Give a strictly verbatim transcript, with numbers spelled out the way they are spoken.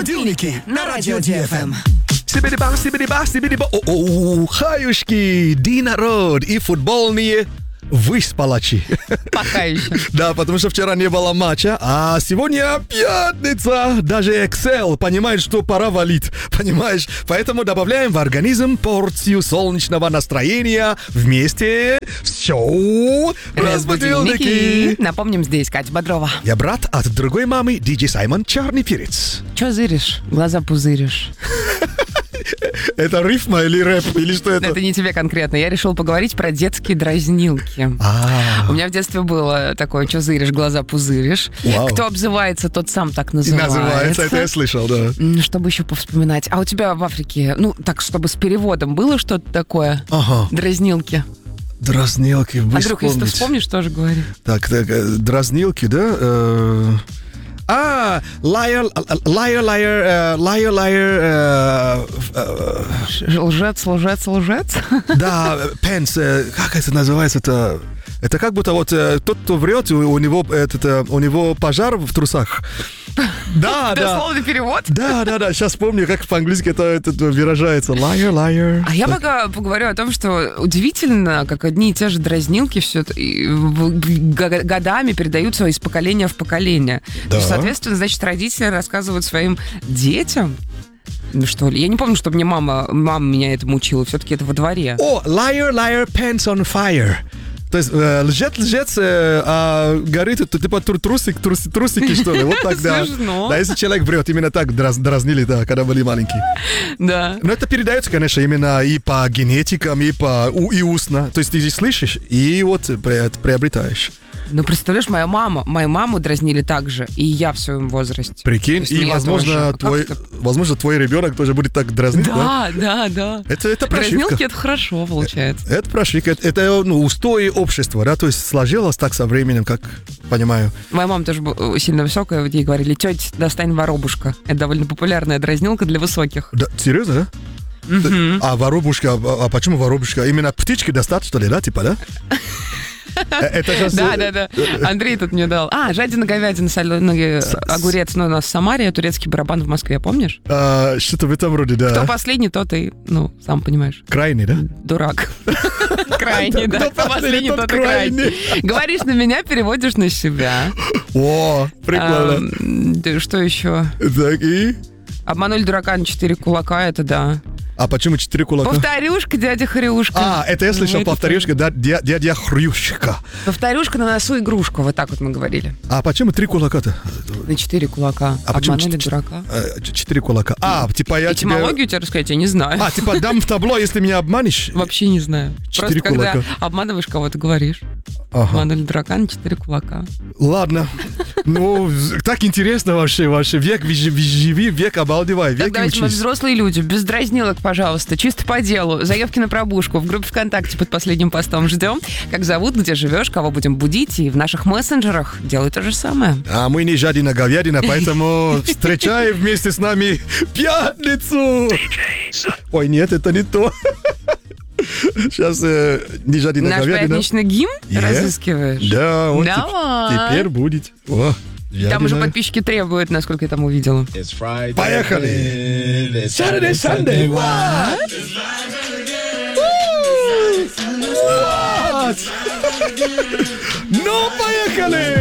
Будильники на радио ди эф эм. Сибириба, сибириба, сибириба. О-о-о, хаюшки, ди народ и футбольные выспалачи. Пока еще. Да, потому что вчера не было матча, а сегодня пятница. Даже Excel понимает, что пора валить, понимаешь? Поэтому добавляем в организм порцию солнечного настроения вместе в шоу «Разбудилники». Напомним, здесь Катя Бодрова. Я брат от другой мамы, диджей Саймон Черный Перец. Че зыришь? Глаза пузыришь. Это рифма или рэп, или что это? Это не тебе конкретно. Я решил поговорить про детские дразнилки. А. У меня в детстве было такое, что зыришь, глаза пузыришь. Вау. Кто обзывается, тот сам так И называется. называется, это я слышал, да. М, Чтобы еще повспоминать. А у тебя в Африке, ну, так, чтобы с переводом было что-то такое? Ага. Дразнилки. Дразнилки, вы Андрюх, если ты вспомните. вспомнишь, тоже говори. Так, так, э, дразнилки, да? Э, А, liar, liar, liar, э, liar, liar, э, э, Ш- Лжец, лжец, лжец. да, pants, э, как это называется-то? Это как будто вот э, тот, кто врет, у, у него этот, э, у него пожар в трусах. Да, да. Дословный перевод. Да, да, да. Сейчас помню, как по-английски это, это выражается. Liar, liar. А я пока поговорю о том, что удивительно, как одни и те же дразнилки все годами передаются из поколения в поколение. Да. То есть, соответственно, значит, родители рассказывают своим детям, ну что ли, я не помню, чтобы мне мама, мама меня этому учила, все-таки это во дворе. О, liar, liar, pants on fire. То есть э, лжец, лжец, э, а горит, это типа тру- трусик, трус, трусики, что ли, вот так, да. Смешно. Да, если человек врет, именно так драз- дразнили, да, когда были маленькие. Да. Но это передается, конечно, именно и по генетикам, и по у- и устно. То есть ты слышишь, и вот при- приобретаешь. Ну, представляешь, моя мама, мою маму дразнили так же, и я в своем возрасте. Прикинь, То есть и, меня возможно, тоже. Как твой, это? возможно, твой ребенок тоже будет так дразнить, да? Да, да, да. Это, это прошивка. Дразнилки — это хорошо, получается. Это прошивка. Это, это, ну, устои общества, да, то есть сложилось так со временем, как понимаю. Моя мама тоже была сильно высокая, вот ей говорили: тетя, достань воробушка. Это довольно популярная дразнилка для высоких. Да, серьезно, да? Мгм. А воробушка, а, а почему воробушка? Именно птички достаточно, что ли, да, типа, да? Э, Это же... Да, да, да. Андрей тут мне дал. А, жадина, говядина, соленый огурец, ну, у нас в Самаре, турецкий барабан в Москве, помнишь? А, что-то в этом роде, Кто да. последний, тот и, ну, сам понимаешь, Крайний, да? дурак. Крайний, да. Кто последний, тот и крайний. Говоришь на меня, переводишь на себя. О, прикольно. Ам, да, Что еще? Так, и? Обманули дурака на четыре кулака, это да. А почему четыре кулака? Повторюшка, дядя Хрюшка. А, это я слышал, Ну, это повторюшка, да, дя- дядя Хрющка. Повторюшка на носу игрушка, вот так вот мы говорили. А почему три кулака-то? На четыре кулака. А почему Обманули чет- дурака. Э, ч- Четыре кулака. А, типа я тебе... Этимологию тебе рассказать, я не знаю. А, типа дам в табло, если меня обманешь? Вообще не знаю. Четыре Просто когда кулака. обманываешь кого-то, говоришь. Ага. Обманули дурака на четыре кулака. Ладно. Ну, так интересно вообще, вообще. Век, ви- ви- живи, век обалдевай, Так, век и давайте мы учись. взрослые люди, без дразнилок, пожалуйста, чисто по делу. Заявки на пробушку в группе ВКонтакте под последним постом ждем. Как зовут, где живешь, кого будем будить, и в наших мессенджерах делай то же самое. А мы не жадина говядина, поэтому встречай вместе с нами пятницу. Ой, нет, это не то. Сейчас э, не жадина Наш говядина. пятничный гимн Е. разыскиваешь? Да, он теп- Давай. теперь будет. О, Там уже жадина. подписчики требуют, насколько я там увидела. Поехали! Saturday, Sunday, what? What? Ну, поехали!